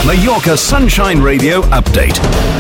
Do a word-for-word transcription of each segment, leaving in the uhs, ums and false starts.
Mallorca Sunshine Radio Update.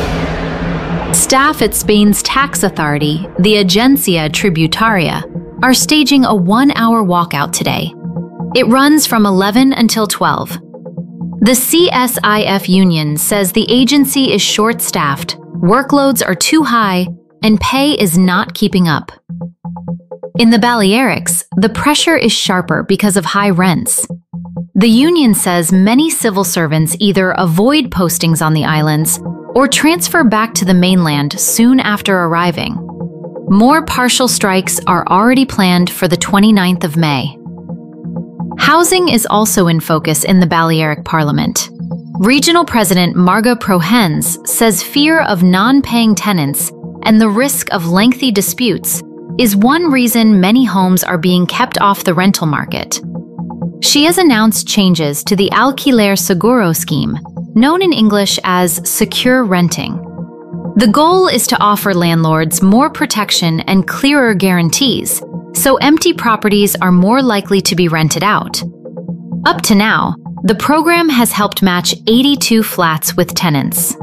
Staff at Spain's tax authority, the Agencia Tributaria, are staging a one-hour walkout today. It runs from eleven until twelve. The C S I F union says the agency is short-staffed, workloads are too high, and pay is not keeping up. In the Balearics, the pressure is sharper because of high rents. The union says many civil servants either avoid postings on the islands or transfer back to the mainland soon after arriving. More partial strikes are already planned for the twenty-ninth of May. Housing is also in focus in the Balearic Parliament. Regional President Marga Prohens says fear of non-paying tenants and the risk of lengthy disputes is one reason many homes are being kept off the rental market. She has announced changes to the Alquiler Seguro scheme, known in English as secure renting. The goal is to offer landlords more protection and clearer guarantees, so empty properties are more likely to be rented out. Up to now, the program has helped match eighty-two flats with tenants.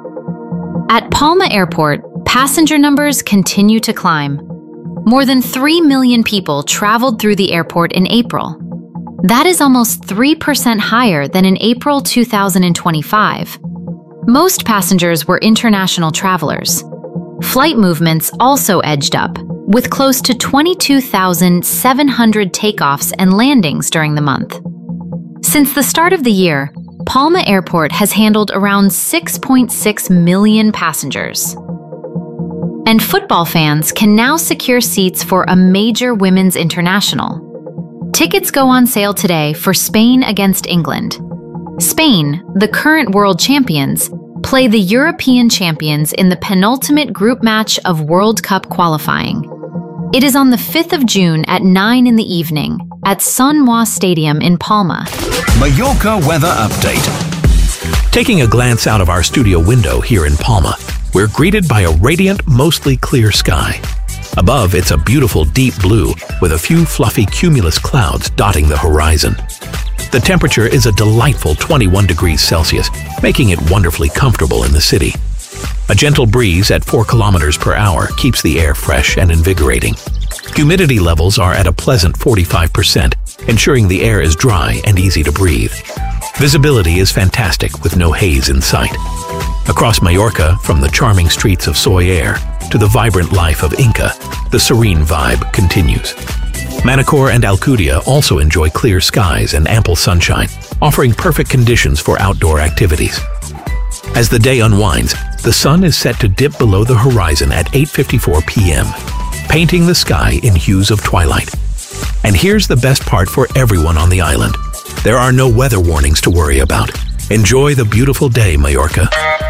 At Palma Airport, passenger numbers continue to climb. More than three million people traveled through the airport in April. That is almost three percent higher than in April two thousand twenty-five. Most passengers were international travelers. Flight movements also edged up, with close to twenty-two thousand seven hundred takeoffs and landings during the month. Since the start of the year, Palma Airport has handled around six point six million passengers. And football fans can now secure seats for a major women's international. Tickets go on sale today for Spain against England. Spain, the current world champions, play the European champions in the penultimate group match of World Cup qualifying. It is on the fifth of June at nine in the evening at Sun Moi Stadium in Palma. Mallorca Weather Update. Taking a glance out of our studio window here in Palma, we're greeted by a radiant, mostly clear sky. Above, it's a beautiful deep blue with a few fluffy cumulus clouds dotting the horizon. The temperature is a delightful twenty-one degrees Celsius, making it wonderfully comfortable in the city. A gentle breeze at four kilometers per hour keeps the air fresh and invigorating. Humidity levels are at a pleasant forty-five percent, ensuring the air is dry and easy to breathe. Visibility is fantastic with no haze in sight. Across Mallorca, from the charming streets of Soller to the vibrant life of Inca, the serene vibe continues. Manacor and Alcudia also enjoy clear skies and ample sunshine, offering perfect conditions for outdoor activities. As the day unwinds, the sun is set to dip below the horizon at eight fifty-four p m, painting the sky in hues of twilight. And here's the best part for everyone on the island. There are no weather warnings to worry about. Enjoy the beautiful day, Mallorca.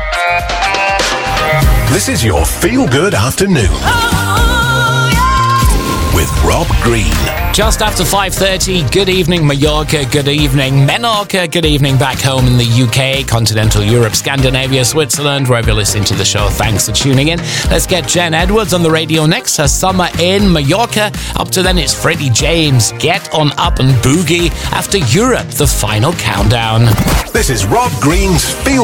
This is your feel-good afternoon. Oh, yeah. With Rob Green. Just after five thirty, good evening Mallorca, good evening Menorca, good evening back home in the U K, continental Europe, Scandinavia, Switzerland, wherever you're listening to the show. Thanks for tuning in. Let's get Jen Edwards on the radio next. Her summer in Mallorca. Up to then, it's Freddie James. Get on up and boogie after Europe, the final countdown. This is Rob Green's Feel